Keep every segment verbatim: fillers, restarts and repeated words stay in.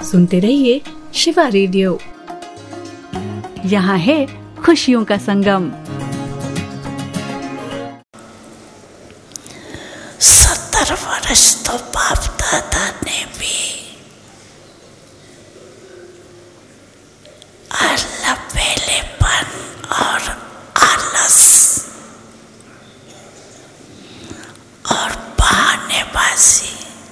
सुनते रहिए शिवा रेडियो। यहाँ है खुशियों का संगम। सत्तर वर्ष तो बाप दादा ने भी अलबेलेपन और आलस और बहानेबाजी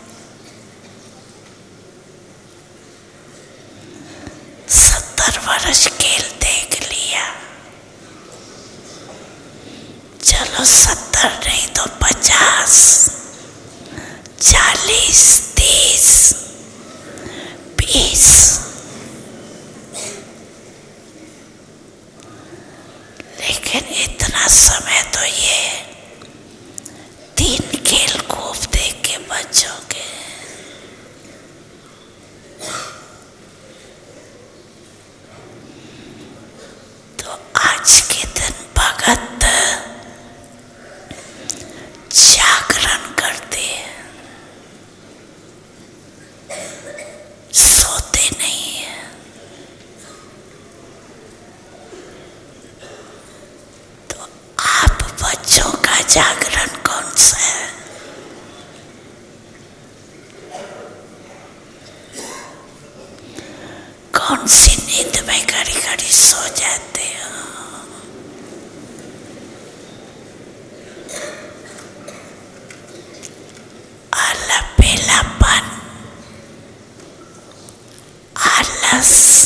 सत्तर वर्ष खेल देख लिया। चलो सत्तर नहीं तो पचास, चालीस, तीस, बीस, लेकिन इतना समय तो ये तीन खेल खूब देख के बचोगे। तो आज के दिन भगत जागरण करते हैं, सोते नहीं है। तो आप बच्चों का जागरण कौन सा है? कौन सी नींद में घड़ी घड़ी सो जाते हो? अलबेलापन, आलस,